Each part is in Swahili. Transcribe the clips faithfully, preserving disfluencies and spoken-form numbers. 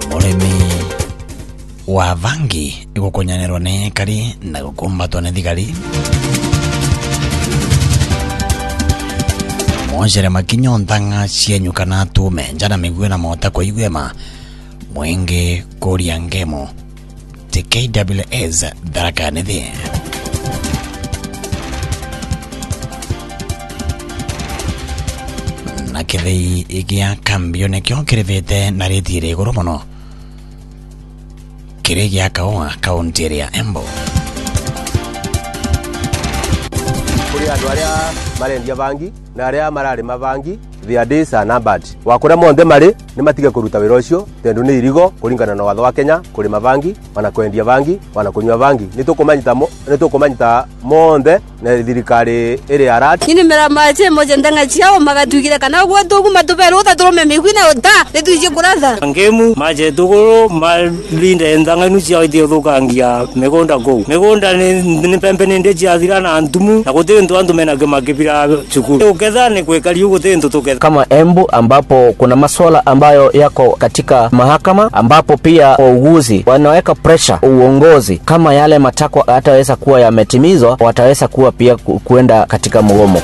Murimi wa vangi igukunyanirwo ni kari na gukumbatwo ni thigari. Mwajere makinyo ntanga cienyuka na tume njana migwe na mota kwa igwema mwenge kuria ngemo T K W S darakani thi. Na kithei igia kambio nekio kirivete na ritire iguru muno kiri gia kaoa kaunti ya Embu. Kuri andu aria marendia vangi na aria marari mavangi their days are numbered. Wakura monthe mari ni matige kuruta wira ucio tendu ni irigo kuringana na watho wa Kenya kuri mavangi wana kwendia vangi wana kunywa vangi. Ni tukumanyita mo ni tukumanyita monthe na thirikari iri arat ni mera mache moje ndanga chiao magatugire kana gwo tugu matubero tatrome migwina ota netuje kuratha ngemu maje tuguru malinde ndanga nu chiao ithio thukangia megonda go megonda ni pembe ni ndeji athira na ndumu na gutire ndu andu mena gemakibira chukuru uketha ni kwekali gutire ndu tuketha kama Embu ambapo kuna masuala ambayo yako katika mahakama ambapo pia wauguzi wanaweka pressure uongozi kama yale matakwa hataweza kuwa yametimizwa wataweza kuwa pia kuenda katika mgomo.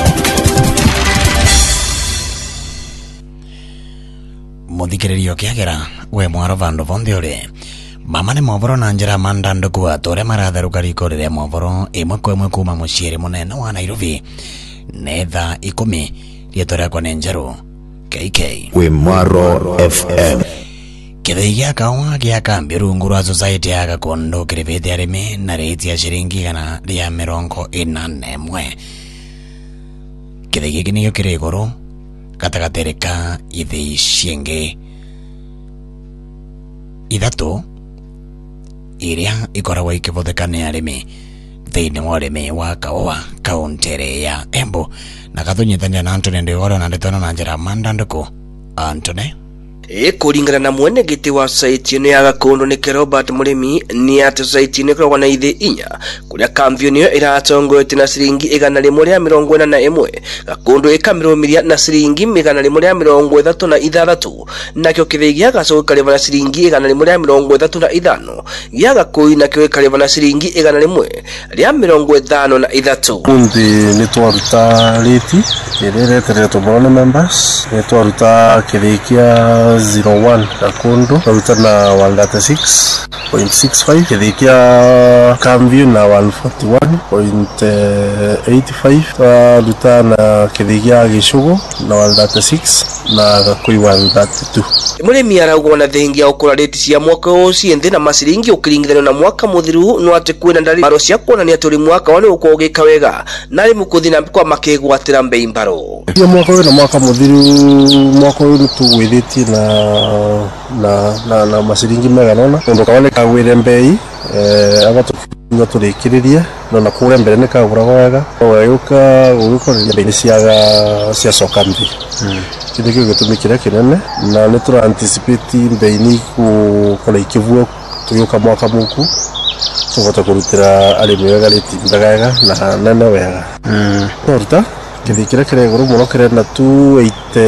Muthikirerio kiagera we mwaro vandu vonthe uri mama ni movoro na njira mandando kwa tore maratharuka rikorire movoro imwe kwa imwe kuma muciiri munene wa Nairobi netha ikumi rietore kwa nenjeru K K we Mwaro F M. Kithei gia kaoa gia kambio rungu rwa society ya Gakondo kirivete arimi na reti ya shiringi gana ria mirongo ina na imwe. Kithei giki nikio kiri iguru gatagatereka ithei cienge ithatu iria ikoragwo ikivuthika ni arimi thiini wa urimi wa kaoa kaunti ya Embu na kathunyitania na Antony Ndigoro na ndetona na njira mandanduku. Antony e kuringana na mwene giti wa site ino ya Gakondo ni Robert Murimi ni ati site ino ikoragwo na ithe inya kuria kambio niyo iratongoete na siringi igana rimwe ria mirongo ina na imwe Gakondo ikamirumiria na siringi igana rimwe ria mirongo ithatu na ithathatu nakio kithei gia Gacoku ikariva na siringi igana rimwe ria mirongo ithatu na ithano gia Gakui nakio ikariva na siringi igana rimwe ria mirongo ithano na ithatu. Kundi ni twaruta reti ireretere tumone members ni twaruta kithei kia zero one Gakondo twaruta na one thirty-six point six five kitheikia Kambio na one forty-one point eight five twaruta na kitheikia Gicugu na one thirty-six na Gakui one thirty-two. Murimi arauga na thengia ukura reti cia mwaka ucio nthi na masiringi ukiringithania na mwaka muthiru no ati kwina ndari maro cia kuonania turi mwaka wani ukogika wega na ari mukuthi na kwa makigwatira mbei mbaro ya mwaka uyu na mwaka muthiru mwaka uyu tugwithitie na na na na masiringi mega nona ndo kabone kagwire mbei eh abato no turikiriria no na kure mbere ne kagurago wega oyuka urukoreria mbei ciaga cia sokambi kindi kyo gitumikira kinene na ne tura anticipate mbei ni ku kala ikivuo tuyuka mwaka muku tugota kurutira arimi wega reti ndagaga na nene wega mm porta kithikira kire guru muno kire na two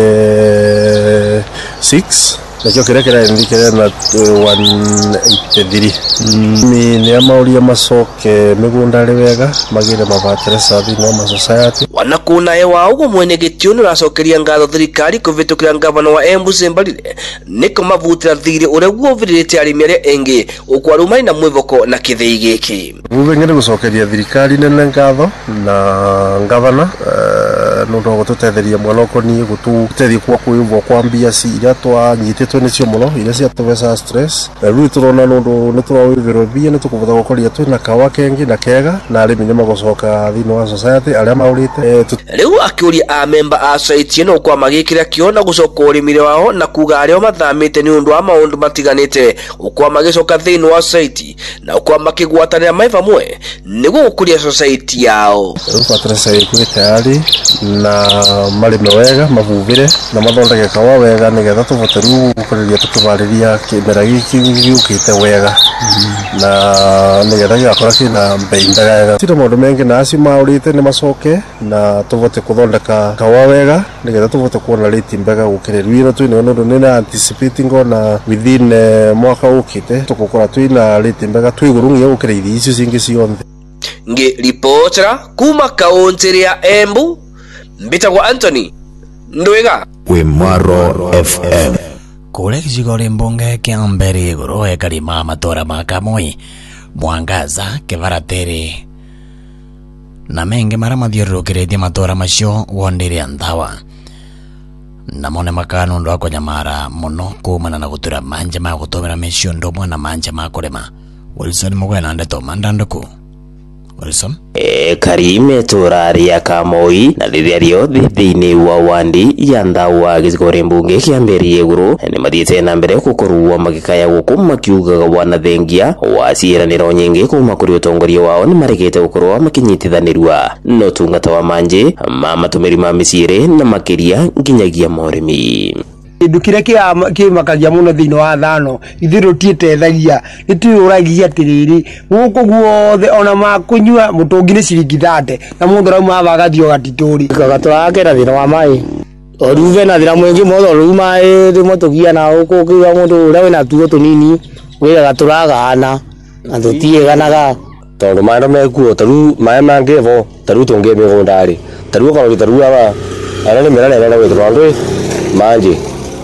eighty-six nakio kire kire ndikire na one eighty-three mi ni amauria macoke migunda ri wega magire mabatire sathi no ma society wanakuna ye wa ugo mwene gitio ni racokeria ngatho thirikari kuvitukira ngavana wa Embu Sembalile niko mavutira thiri ureguo virite arimi aria engi ukwarumani na mwivoko na kithei giki uve ngene gucokeria thirikari nene ngatho na ngavana no ndo gututetheria mwana okoni gututethia kwa kuivo kwa mbia ci iria twanyititwe ni cio muno iria cia tuvesa stress riu turona no ndo ni turawiviro bia ni tukuvutha gukoria twi na kawa kengi na kega na arimi ni magucoka thini wa society aria maurite riu akiuria a member a site no kwa magikira kiona gucoka urimire wao na kuga ario mathamite ni undu wa maundu matiganite ukwa magicoka thini wa site na ukwa makigwatanira maiva mwe niguo gukuria society yao riu patresa ikuwe tayari na marime wega mabubire na mathondeke kawa wega nigetha tuvote riu gukureria tukibariria kimera giki giukite wega na nigetha gakora kina mbei ndega tira maundu mengi na acio maurite ni macoke na tuvote kuthondeka kawa wega nigetha tuvote kuona rate mbega gukireria ino twina nundu nina anticipating ona within mwaka ukite tukukora twina rate mbega twigurungia gukireria icio cingi cionthe ngi ripotera kuma kaunti ya Embu mbitagwa Anthony Ndwiga Wimaro F M kule gicigo ri mbunge kia mbere iguru ekarima matora ma Kamui Mwangaza Kivaratiri na mengi mara mathiurukiretie matora macio wondire Anthawa na mone makano ndo akonyamara muno kumana na gutura manje ma gutumira mecio ndomwe na manje ma kurema Wilson Mugwena ndeto mandanduku Wilson E, Karime turari ya Kamui na riria riothe thiini wa wandi ya Nthawa gicigo ri mbunge kia mbere iguru ni mathiete na mbere gukorwo magikaya guku makiugaga wanathengia wa ciiraniro nyingi kuma kuri utongoria wao ni maregete gukorwo makinyitithanirwa no tungata wa manje ma matumiri ma miciiri na makiria nginyagia morimi ndukire kia kimakagia muno thino wa thano ithiru tietethagia nituragia tiriri guku guothe ona makunyua mutungi ni ciringi thate na mundu rauma abagathio gatituri gagatwakera thino wa mai oruve na thira mwingi motho ruma rimwe tugia na guku kiwa mundu uria wina tuo tunini wira gaturagana na tutieganaga tondu maino mekuo taru mae mangevo taru tunge migundari taru karori taru aba ara ni mirane na withro andu manje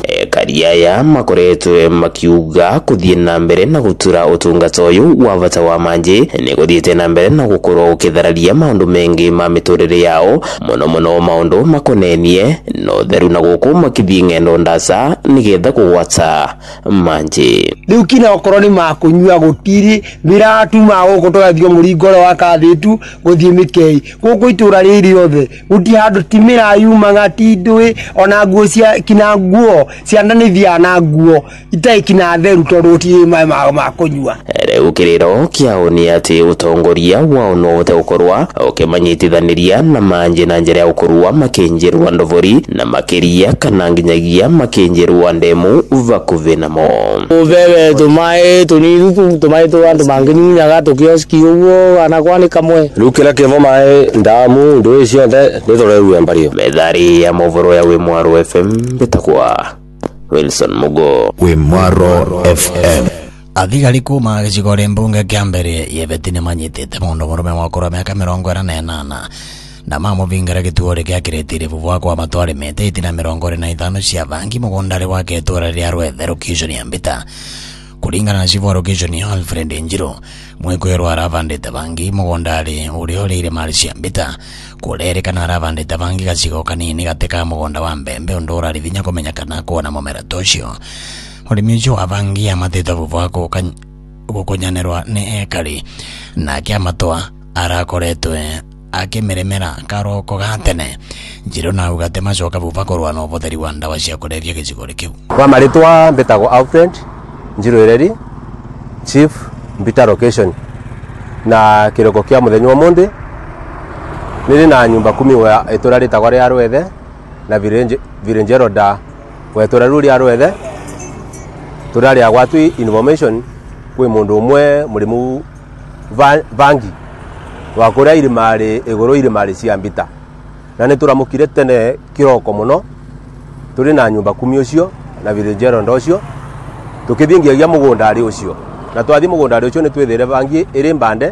Kariaya makoretwe makiuga kuthie na mbere na gutura utungata uyu wa bata wa manje ni guthiete na mbere na gukorwo ukithararia maundu mengi ma miturire yao muno muno maundu makonenie no theru na guku makithie ngendo ndasa nigetha kugwata manje riu kina okorwo ni makunyua gutiri biratu ma gukutogathio muringoro wa kathitu guthie mikei guku itura riri othe guti handu timira yuma ngatindwi ona nguo cia kina nguo ciana ni thiana nguo itai kina theru tondu utiri mai ma kunyua riu kiriro kiao ni ati utongoria wao no wote ukorwa ukimanyitithaniria na manje na njira ya ukorwa makinjirwa ndovori na makiria kana nginyagia makinjirwa ndemu vakuve namo uvewe tumai tuniru tumai tu andu manginyaga tukioski uguo ana kwani kamwe rukira kevo mae ndamu ndo icio nthe nithoreru embario methari ya movoro ya Wimaro F M bitakwa Wilson Mugo Wimaro F M athigari kuma gicigo ri mbunge kia mbere yebeti ni manyitite mundu murume mwakura miaka mirongo ina na inana na mamuvingara gituo rikia kiretire vuvwa kwa matwari mete itina mirongo ina na ithano cia vangi mugundari wake itura ria Rwethe location ya Mbita kuringana na chifu wa location ya Alfred Njiro mwikwirwo aravandite vangi mugundari uria urire mari cia Mbita kurerikana aravandite vangi gacigo kanini gatika mugunda wa mbembe undu urari vinya kumenyekana kuona mumera tocio urimi ucio wa vangi amatite vuvwa gukunyanirwa ni ekari na kiamatwa arakoretwe akimiremera karoko gatene Njiro na ugate macoka vuvwa kurwa na uvutheri wa ndawa cia kureria gicigo kiu kwa maritwa mbitago Alfred Njiro Ireri Chief Mbita location na kiroko kia muthenya umundi niri na nyumba kumi wa itura ritagwa ria Rwethe na virenje virenjero da wa itura ruri ya Rwethe turari agwatu information kwi mundu umwe murimu vangi wa kuria irimari iguru irimari cia Mbita na nituramukire tene kiroko muno turi na nyumba kumi ucio na virenjero ndocio tukithingiagia mugundari ucio na twathi mugundari ucio ni twithire vangi iri mbande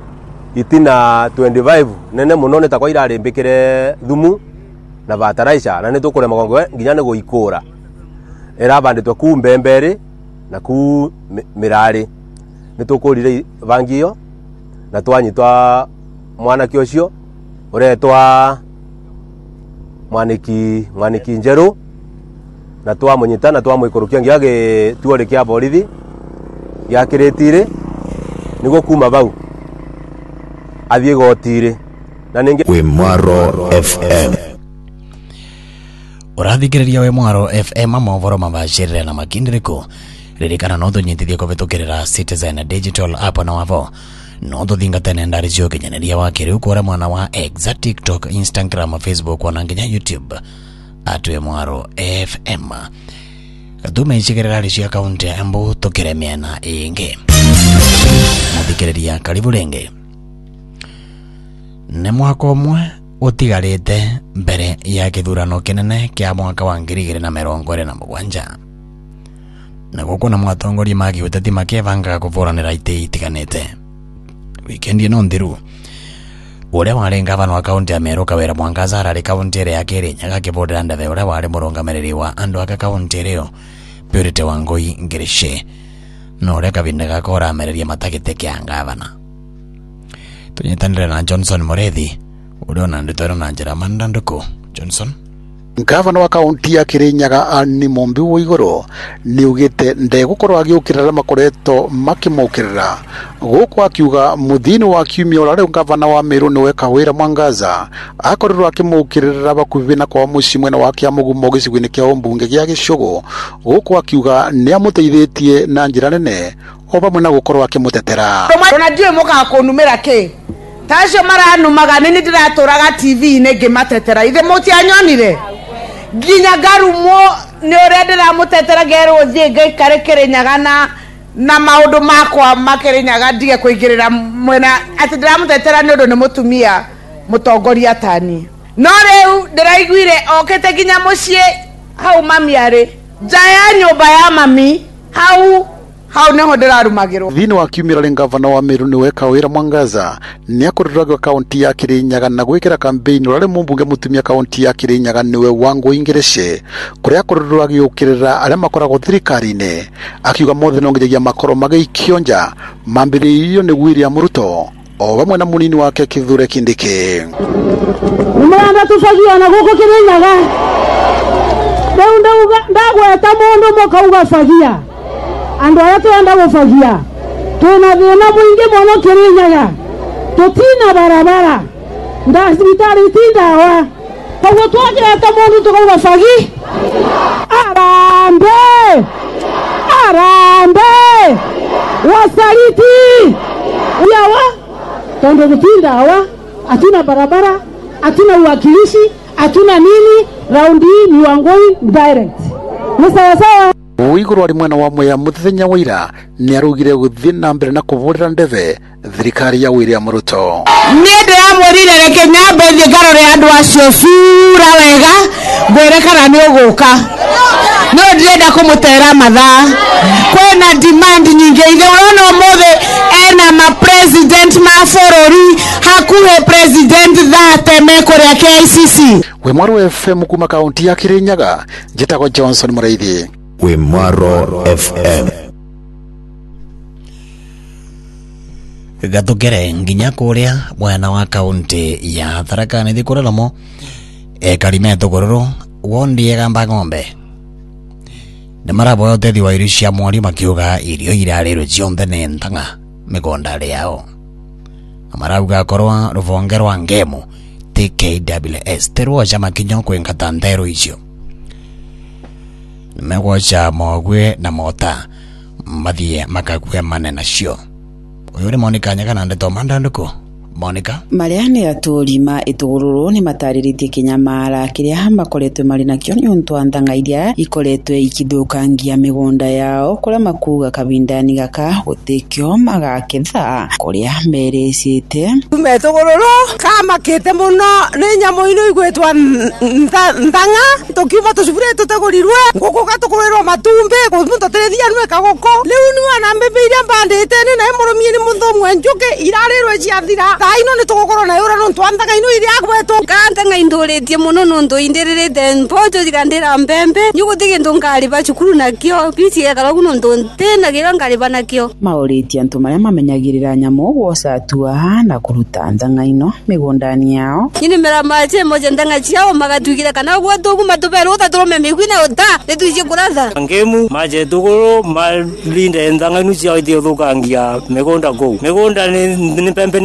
itina twenty-five nene muno ni takwa irari mbikire thumu na fertilizer na ni tukure magongo nginya ni guikura irabanditwe ku mbemberi na ku mirari ni tukurire vangi iyo na twanyitwa mwanaki ucio uretwa mwaniki mwaniki Njeru na twamunyita na twamwikurukia ngiage tuore kia borithi ya kiretire nigo kuma bau athie gotire na ninge Wimaro F M urathikiriria Wimaro F M amovoro mabashirire na makindiriku ririkana no tunyitithie kuvitukirira Citizen Digital app na wavo no tuthingatene ndari cio kinyaneria wa kiriu kura mwana wa X, TikTok, Instagram, Facebook wana nginya YouTube atwe Mwaro F M. Katume ichikirira cia kaunti ya Embu tukiremia na ingi muthikiriria karibu renge. Nĩ mwaka ũmwe ũtigarĩte mbere ya gĩthurano kĩnene kĩa mwaka wa ngiri igĩrĩ na mĩrongo ĩrĩ na mũgwanja. Na gũkũ na mwatongoria ma gĩũteti makĩbangaga kũbũranĩra itĩ itiganĩte. Wikendi ĩno thiru ũrĩa warĩ ngavana wa kaunti ya Meru Kawira Mwangaza ararĩ kaunti ĩrĩa ya Kirinyaga akĩbũrĩra ndebe ũrĩa warĩ mũrũgamĩrĩri wa andũ aka kaunti ĩrĩyo Purity Wangui Ngirishe, na ũrĩa kavinda gaka ũramereria matagĩte kĩa ngavana. Tunyitanire na Johnson Mureithi urio na nditoro na njira mandanduku. Johnson, Gavana wa kaunti ya Kirinyaga Anne Mombi Waiguru ni ugite ndegukorwo agiukirira makoretwo makimukirira guku akiuga muthini wa kiumia urare gavana wa Meru niwe Kawira Mwangaza akorirwo akimukirira bakubi na kwa muci mwena wa kia mugumo gicigwini kia umbunge gia Gicugu guku akiuga ni amuteithitie na njira nene oba mwena gukorwo akimutetera. Ona ndiwe muka kunumira ki tacio maranumaga nini ndiraturaga T V ne ngimatetera ithe muti anyonire ginya garumo ni uria ndiramutetera gerwo thie ngaikare Kirinyaga na na maundu makwa makirinyaga ndige kuingirira mwena ati ndiramutetera ni undu ni mutumia mutongoria tani no riu ndiraiguire okete ginya mucie hau mami ari jaya nyumba ya mami hau hau neho ndirarumagirwo. Thini wa kiumia ri gavana wa Meru niwe Kawira Mwangaza ni akoriragwo kaunti ya Kirinyaga na gwikira campaign urare mumbunge mutumia kaunti ya Kirinyaga niwe Wangui Ngirishe kuria akorirwo agiukirira aria makoragwo thirikari-ini akiuga mothe no nginya makoro magaikio nja mambiririo ni William Ruto o bamwe na munini wake Kithure Kindiki. Umanda tufagia na guko Kirinyaga ndauga ndagweta mundu mukauga fagia ando aya twenda gufagia twina thina mwingi muno Kirinyaga tutina barabara nda sibitari tindawa koguo twagirete mundu tukauga fagi arambe arambe wasaliti uyawa tondo tutindawa atina barabara atina uwakilishi atina nini raundi ni Wangui direct ni sawa sawa. Waiguru ari mwena wa Mwea muthenya waira ni arugire guthii na mbere na kuvurira ndeve thirikari ya William Ruto. Niende amurire reke nyambe thie ngarore andu acio cura wega ngwire kana ni uguka no ndirenda kumutera mathaa kwena demand nyingi ithe urona mothe ena ma president ma forori hakuhe president thate mekuria K I C C. We Mwaro F M kuma kaunti ya Kirinyaga njitagwo Johnson Mureithi. We Mwaro F M. Gatukere nginya kuria mwena wa kaunti ya Tharaka Nithi kurelamo ekarime tugururu wondi egamba ng'ombe ni maraboya utethi wa irio cia mwari makiuga irio irarĩrwo cionthe nĩ ntanga mĩgũnda yao. Amarauga korwa rũbonge rwa ngemu T K W S terwoca makinyo kwĩngata nterũ icio megwoca mogwe na mota mathie makakue manena cio. Uyu ni Monica Nyaga ndeto mandanduko. Monica Mariani atulima itugururu ni matariritie kinyamara kiria makoretwe mari nakio ni untu andanga iria ikoretwe ikithukangia migunda yao kuria makuga kabindani gaka gutikio magaketha kuria merecite tumetugururu kama kete muno ni nyamu ino igwetwa ndanga tukiuma tucubure tutegurirwe nguku gatukurirwo matumbi muntu terethia nwe kagoko riu ni wana mbembe iria mbandite ni na murumie ni muthomwe njuke irarirwe ciathira ino ni tugukoro na yura no twandanga ino iria agweto kandanga induritie muno no ndo inderirite mpoto zikandira mbembe nyugutige ndo ngari ba cukuru nakio bici yakara kuno ndo tena gira ngari banakio mauritie antu maria mamenyagirira nyamu gwoca tua na kuruta ndanga ino migundani yao nyine mera mache moja ndanga ciao magatugira kana gweto kuma tubero tatrome migwina ota netuicie kuratha ngemu maje tuguru malinde ndanga ino ciao ithio thukangia migunda go migunda ni ni pembe ni ndeji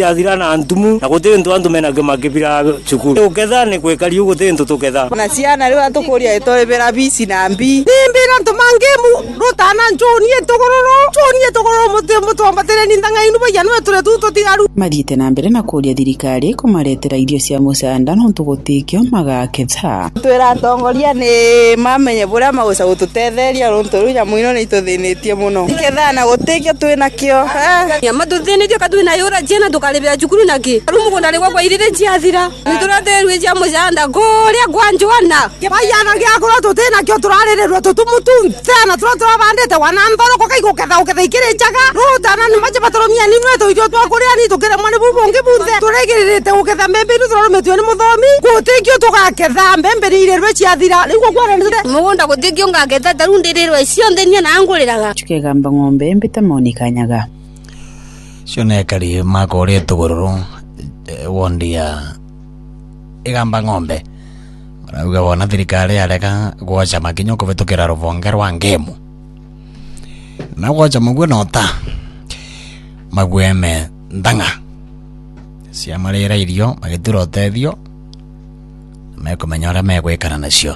ciathira na ntumu na gutiri ntu antu menage makibira cukuru uketha ni gwikari gutiri ntu tuketha na ciana riu atukuria itorebera bici na mbi nimbira ntu mangemu rutana njoni etogororo njoni etogororo muti mutombatire ni ndanga inu baya no ture tu tutigaru mathiite na mbere na kuria thirikari kumaretera irio cia mucanda no tugutikio magaketha twira tongoria ni mamenye buria maguca gututetheria runtu ru nyamu ino ni ituthinitie muno iketha na gutikio twina kio ya matuthinitie katwina yura jena tukaribira cukuru naki rumu gonda rigwa kwa irire ciathira ni turaterwe cia mucanda goria gwanjwana bayana giakora tutina kio turarirerwa tutumutuntana tura turabandite wanambaro ko kai guketha uketha ikirejaga rutana ni maje batoromia ni mweto idio twakuria ni tukire mwane bubungi bunze turegeririte guketha mbembe ni turometwe ni muthomi gutikio tugaketha mbembe ni irerwe ciathira niguo kwaranire mugunda gutikio ngaketha tarundirirwe cionthe ni na nguriraga tukegamba ng'ombe mbita Monica cione kari makore tugururu wondia igamba ng'ombe marauga wona thirikari areka gwacha makinyo kuvitukira ruvonge rwa ngemu na gwacha mugwe nota magweme ndanga ciamarira irio magitura utethio mekumenya uria megwikana nacio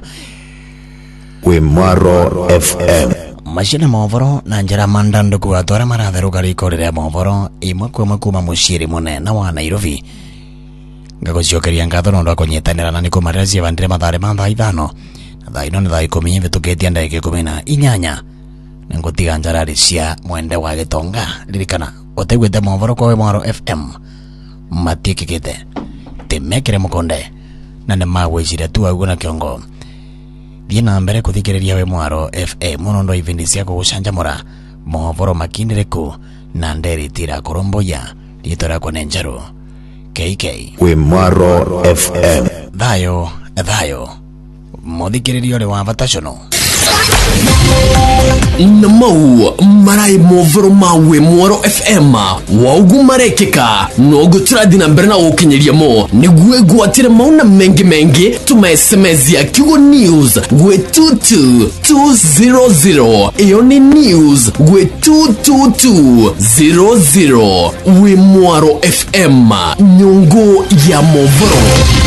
kwi Mwaro F M mashine movoro na njira mandandu kuatwara maratharuka rikorire movoro imwe kwemwe kuma muciri munene wa Nairobi ngagociokeria ngatho nondu akunyitanira na nikumarira ciavandire mathare ma thaa ithano na thaa ino ni thaa ikumi vitukitie ndagika ikumi na inyanya ningutiga njarari cia mwende wa Gitonga ririkana utegwite movoro kwa Mwaro F M matiekikite timekire mukonde na ni magwicire tu aguo na kiongo thie na mbere kuthikiriria we Mwaro F M munondo ivindi cia kugucanjamura movoro makindiriku na nderi tira koromboya ritora kwa nenjaro K K kwi Mwaro F M thayo thayo muthikiririo ri wa batacono Namau marai movoro mawe Mwaro F M waugu marekeka nogu turadi na mbere na ukinyeria mo niguwe guatire mauna mengi mengi tuma S M S ya Kigo News gwe two two two zero zero iyo ni news gwe two two two zero zero we Mwaro F M nyungu ya movoro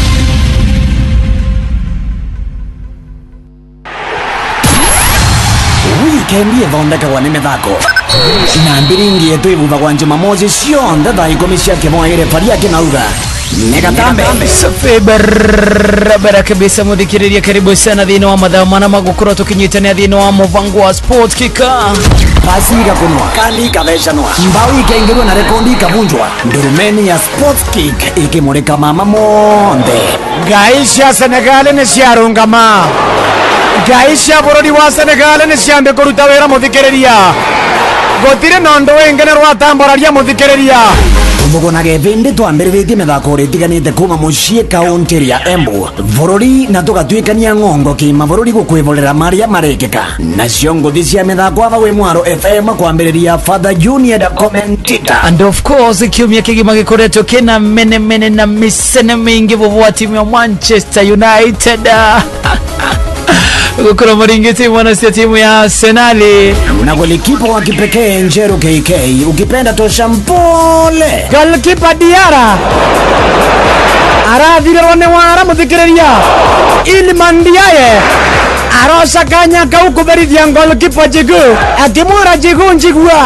Weekend ithondeka wa nimethako na mbiringi yetu ivuva kwa Jumamosi cionthe thaa ikumi cia kimoire paria kinauga Negatambe safi barabara kabisa muthikiriria karibu sana thini wa mathaa mana magukura tukinyitania thini wa muvango wa sport kika pasi ikakunwa kandi ikatheshanwa mbao ikaingirwa na rekondi ikavunjwa ndurumeni ya sports kick ikimurika mama monde gaisha Senegal ni ciarungama gaisha bururi wa Senegal ni ciambe kuruta wira muthikiriria gotire nondo wengene rwatamboraria muthikiriria Mugona gevende twambiritie methako ritiganite kuma mucie kaunti ya Embu bururi na tugatwikania ng'ongo kima bururi gukwivorera maria marekeka nacio nguthi cia methako ava we Mwaro F M kwambiriria Father Junior the commentator and of course kiumia kigima gikoretwo kina mene mene na misene mingi vuvua timu ya Manchester United Gukura maringiti mwana sia timu ya Arsenali na golikipa wa kipekee Njeru K K ukipenda tosha mpole golikipa Diara arathire rone wara muthikiriria ili mandiaye arosa kanya kaukuberithia golikipa Jigu akimura Jigu njigua